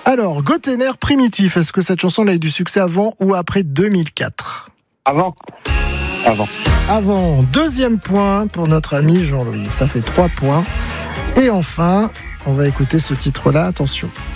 Alors, Gotenner Primitif, est-ce que cette chanson a eu du succès avant ou après 2004 ? Avant. Avant. Deuxième point pour notre ami Jean-Louis. Ça fait 3 points. Et enfin, on va écouter ce titre-là. Attention.